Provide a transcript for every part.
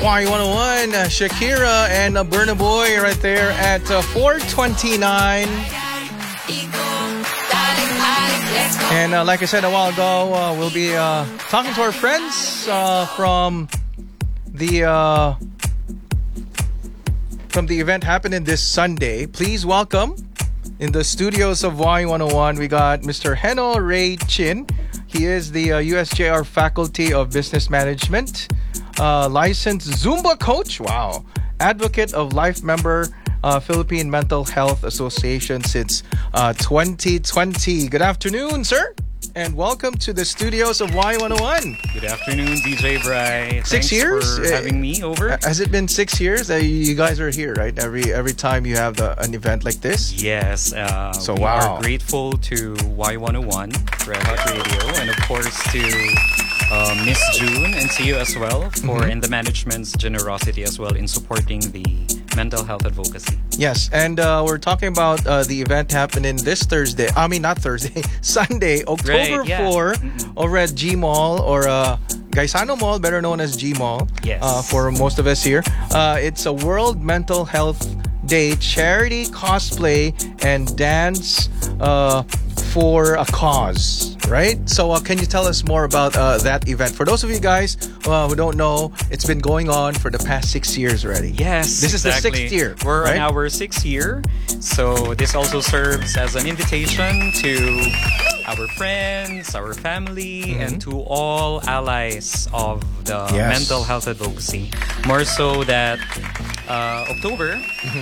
Y101, Shakira and Burna Boy right there at 4:29. And like I said a while ago, we'll be talking to our friends from the event happening this Sunday. Please welcome in the studios of Y101, we got Mr. Heno Ray Chin. He is the USJR Faculty of Business Management, licensed Zumba coach, wow, advocate of life member, Philippine Mental Health Association since 2020. Good afternoon, sir, and welcome to the studios of Y101. Good afternoon, DJ Bry. 6 years for having me over. Has it been 6 years? You guys are here, right? Every time you have an event like this. Yes. So we wow. are grateful to Y101, Red Hot Radio, and of course to Miss June and to you as well for and the management's generosity as well in supporting the mental health advocacy. Yes, and we're talking about the event happening this Thursday. I mean, not Thursday, Sunday, October 4 over at G Mall or Gaisano Mall, better known as G Mall. Yes. For most of us here. It's a World Mental Health Day charity cosplay and dance for a cause, right? So can you tell us more about that event? For those of you guys who don't know, it's been going on for the past 6 years already. Yes, this is exactly. the 6th year. We're right? on our 6th year. So this also serves as an invitation to our friends, our family, and to all allies of the mental health advocacy. More so that October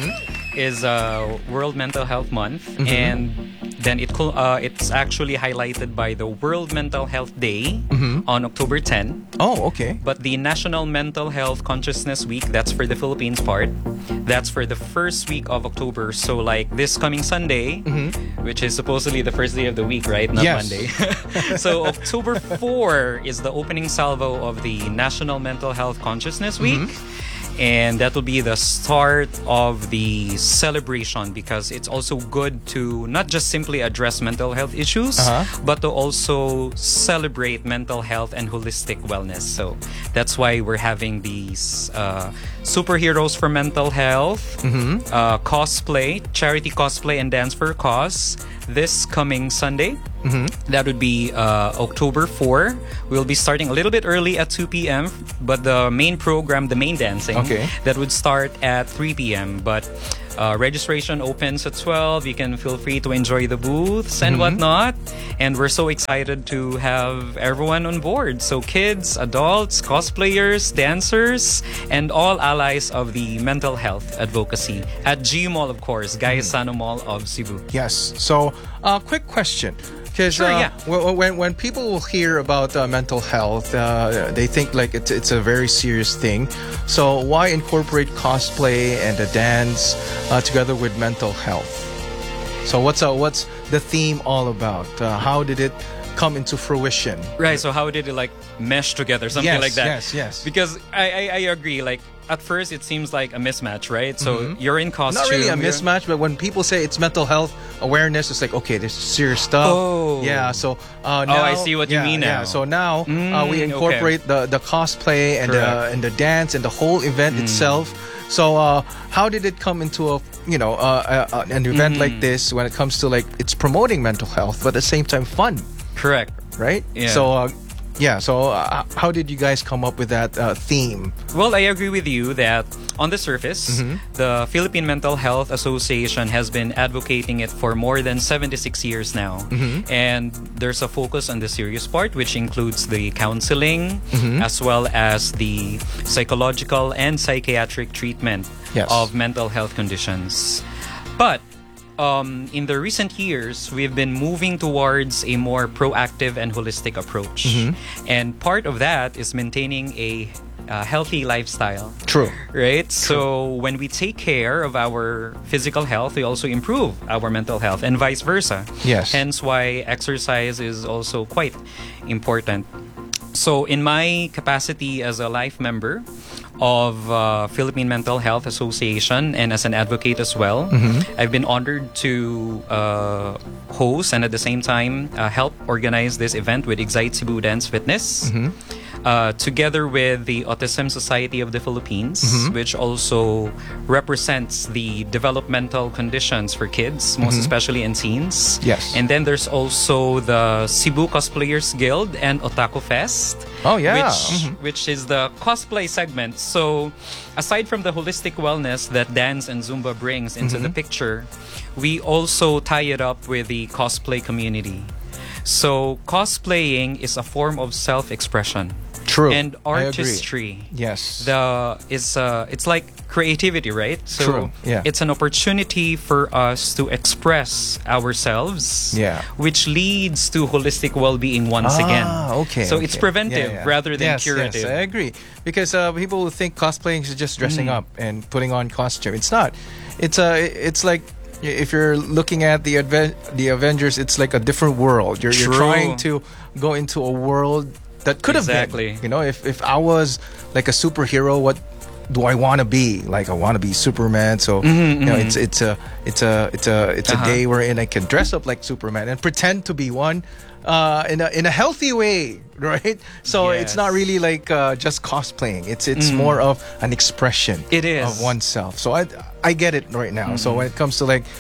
is World Mental Health Month, and then it's actually highlighted by the World Mental Health Day on October 10. Oh, okay. But the National Mental Health Consciousness Week, that's for the Philippines part, that's for the first week of October. So like this coming Sunday, which is supposedly the first day of the week, right? Not Monday. So October 4 is the opening salvo of the National Mental Health Consciousness Week. And that will be the start of the celebration, because it's also good to not just simply address mental health issues, but to also celebrate mental health and holistic wellness. So that's why we're having these superheroes for mental health, cosplay, charity cosplay and dance for a cause this coming Sunday. That would be October 4. We'll be starting a little bit early at 2 p.m. But the main program, the main dancing, that would start at 3 p.m. But registration opens at 12. You can feel free to enjoy the booths and whatnot. And we're so excited to have everyone on board. So kids, adults, cosplayers, dancers, and all allies of the mental health advocacy at G Mall, of course, Gaisano Mall of Cebu. Yes. So, quick question. Because when people will hear about mental health, they think like it's a very serious thing. So why incorporate cosplay and a dance together with mental health? So what's the theme all about? How did it come into fruition? Right. So how did it like mesh together? Something like that. Yes. Because I agree. Like at first it seems like a mismatch, right? So you're in costume. Not really a mismatch, but when people say it's mental health awareness, it's like, okay, this is serious stuff. Oh. Yeah. So now, I see what you mean now. Yeah. So now we incorporate the cosplay and the dance and the whole event itself. So how did it come into an event like this when it comes to like it's promoting mental health, but at the same time fun? Correct. Right? Yeah. So how did you guys come up with that theme? Well, I agree with you that on the surface, the Philippine Mental Health Association has been advocating it for more than 76 years now. And there's a focus on the serious part, which includes the counseling as well as the psychological and psychiatric treatment of mental health conditions. But in the recent years, we've been moving towards a more proactive and holistic approach. And part of that is maintaining a healthy lifestyle. True. Right? True. So when we take care of our physical health, we also improve our mental health and vice versa. Yes. Hence why exercise is also quite important. So in my capacity as a life member of Philippine Mental Health Association and as an advocate as well, I've been honored to host and at the same time help organize this event with Excite Cebu Dance Fitness. together with the Autism Society of the Philippines, which also represents the developmental conditions for kids, most especially in teens. Yes. And then there's also the Cebu Cosplayers Guild and Otaku Fest. Oh, yeah. Which is the cosplay segment. So aside from the holistic wellness that dance and Zumba brings into the picture, we also tie it up with the cosplay community. So cosplaying is a form of self-expression. True. And artistry. Yes. It's like creativity, right? So True. Yeah. it's an opportunity for us to express ourselves. Yeah. Which leads to holistic well-being once again. Okay. So it's preventive rather than curative. Yes, I agree. Because people will think cosplaying is just dressing up and putting on costume. It's not. It's like if you're looking at the Avengers, it's like a different world. You're trying to go into a world that could have been. You know, if I was like a superhero, what do I want to be? Like I want to be Superman. So you know, it's a day wherein I can dress up like Superman and pretend to be one in a healthy way, right? So it's not really like just cosplaying. It's more of an expression of oneself. So I get it right now. So when it comes to like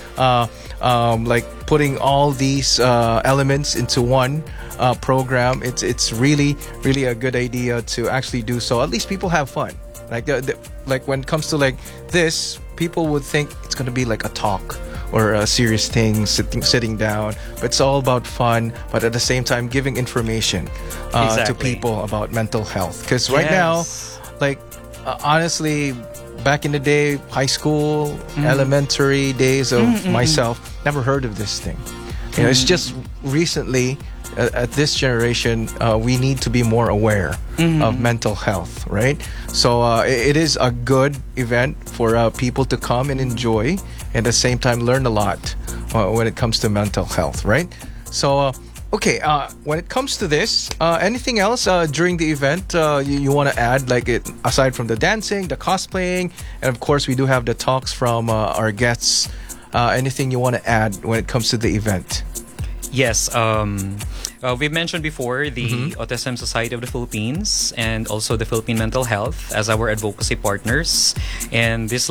putting all these elements into one program, it's really a good idea to actually do so. At least people have fun. Like when it comes to like this, people would think it's going to be like a talk or a serious thing, sitting down, but it's all about fun, but at the same time giving information to people about mental health. Because right now, like honestly, back in the day, high school, elementary days of myself, never heard of this thing. You know, it's just recently at this generation, we need to be more aware of mental health, right? So it is a good event for people to come and enjoy, and at the same time learn a lot when it comes to mental health, right? So when it comes to this, anything else during the event you want to add, like aside from the dancing, the cosplaying, and of course we do have the talks from our guests. Anything you want to add when it comes to the event? Yes, we've mentioned before the Autism Society of the Philippines and also the Philippine Mental Health as our advocacy partners. And this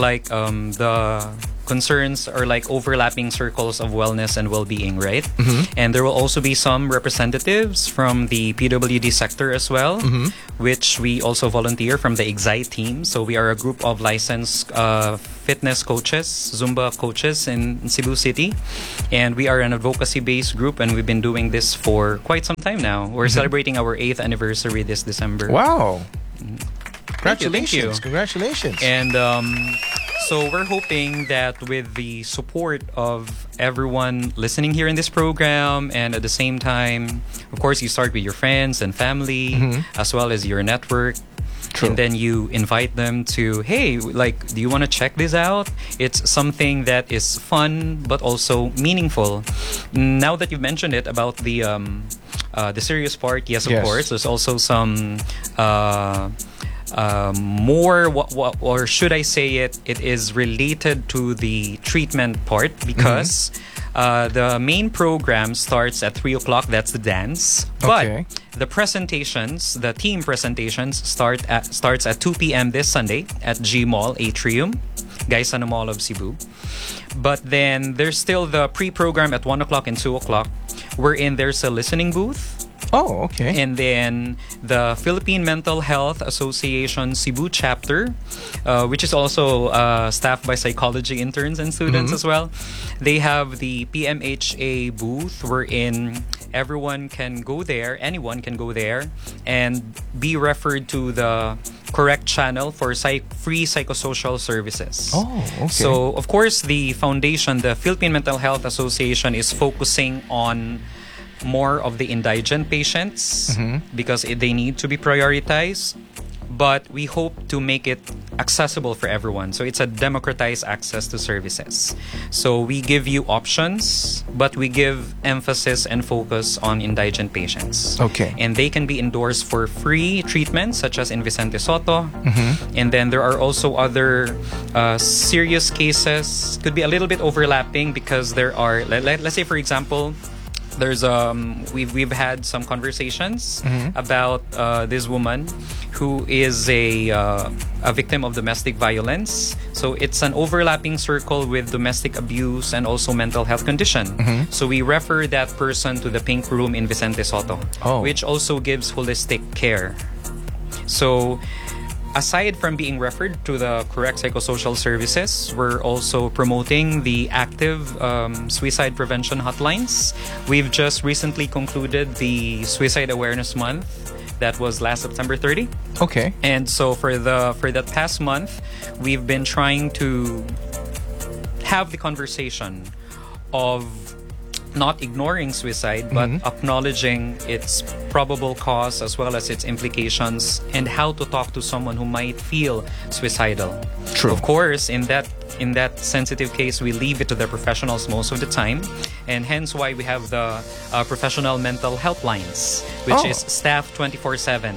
the concerns are like overlapping circles of wellness and well-being, right? And there will also be some representatives from the PWD sector as well, which we also volunteer from the Excite team. So we are a group of licensed fitness coaches, Zumba coaches in Cebu City. And we are an advocacy-based group, and we've been doing this for quite some time now. We're celebrating our 8th anniversary this December. Wow. Thank you. Congratulations. And so we're hoping that with the support of everyone listening here in this program, and at the same time, of course, you start with your friends and family, as well as your network. True. And then you invite them to, hey, like, do you want to check this out? It's something that is fun, but also meaningful. Now that you've mentioned it about the serious part, yes, of course, there's also some more, or should I say it is related to the treatment part, because the main program starts at 3 o'clock. That's the dance. But the presentations, the team presentations, starts at 2 p.m. this Sunday at G Mall Atrium, Gaisano Mall of Cebu. But then there's still the pre-program at 1 o'clock and 2 o'clock, wherein there's a listening booth. Oh, okay. And then the Philippine Mental Health Association Cebu chapter, which is also staffed by psychology interns and students as well. They have the PMHA booth wherein anyone can go there and be referred to the correct channel for free psychosocial services. Oh, okay. So, of course, the foundation, the Philippine Mental Health Association, is focusing on more of the indigent patients because they need to be prioritized. But we hope to make it accessible for everyone. So it's a democratized access to services. So we give you options, but we give emphasis and focus on indigent patients. Okay. And they can be endorsed for free treatments, such as in Vicente Soto. And then there are also other serious cases. Could be a little bit overlapping because there are, let's say, for example, there's we've had some conversations about this woman who is a victim of domestic violence. So it's an overlapping circle with domestic abuse and also mental health condition. So we refer that person to the Pink Room in Vicente Soto, which also gives holistic care. So aside from being referred to the correct psychosocial services, we're also promoting the active suicide prevention hotlines. We've just recently concluded the Suicide Awareness Month. That was last September 30. Okay. And so for that past month, we've been trying to have the conversation of not ignoring suicide, but acknowledging its probable cause as well as its implications and how to talk to someone who might feel suicidal. True. Of course, in that sensitive case, we leave it to the professionals most of the time, and hence why we have the professional mental helplines, which is staff 24/7.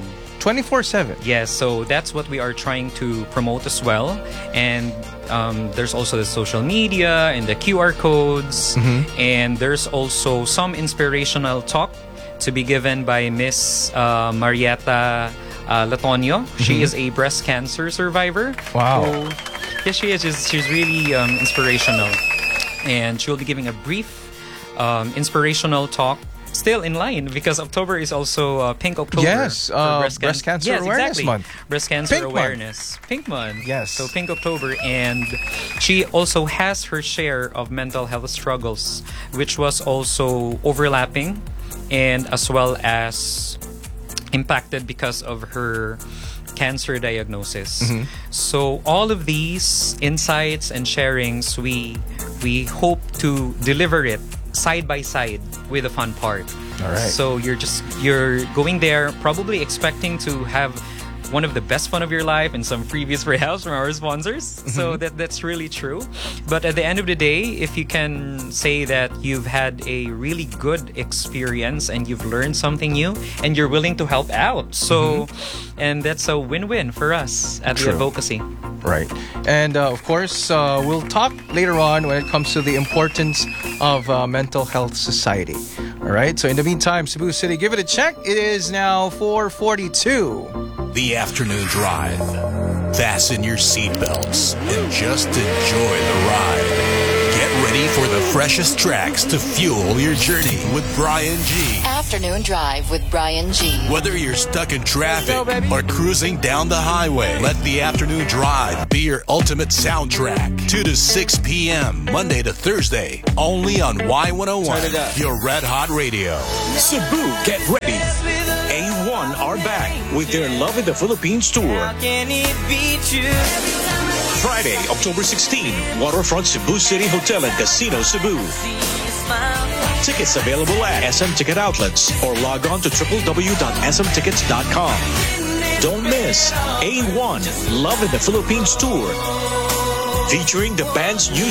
24/7. Yes, so that's what we are trying to promote as well. And there's also the social media and the QR codes. And there's also some inspirational talk to be given by Miss Marietta Latonio. She is a breast cancer survivor. Wow. Yes, she is. She's really inspirational. And she'll be giving a brief inspirational talk. Still in line because October is also Pink October. Yes, Breast Cancer Awareness Month. Breast Cancer Pink Awareness. Pink Month. Yes. So Pink October. And she also has her share of mental health struggles, which was also overlapping and as well as impacted because of her cancer diagnosis. So all of these insights and sharings, we hope to deliver it side by side with the fun part. All right. So you're going there probably expecting to have one of the best fun of your life and some previous rehabs from our sponsors. So that's really true. But at the end of the day, if you can say that you've had a really good experience and you've learned something new and you're willing to help out. So, and that's a win-win for us at the advocacy. Right. And of course, we'll talk later on when it comes to the importance of Mental Health Society. All right. So in the meantime, Cebu City, give it a check. It is now 4:42. The afternoon drive. Fasten your seatbelts and just enjoy the ride. Get ready for the freshest tracks to fuel your journey with Brian G. Afternoon Drive with Brian G. Whether you're stuck in traffic or cruising down the highway, let the afternoon drive be your ultimate soundtrack. 2 to 6 p.m. Monday to Thursday, only on Y101, your red hot radio. Cebu, get ready. A1 are back with their Love in the Philippines tour. Friday, October 16, Waterfront Cebu City Hotel and Casino Cebu. Tickets available at SM Ticket Outlets or log on to www.smtickets.com. Don't miss A1 Love in the Philippines tour, featuring the band's new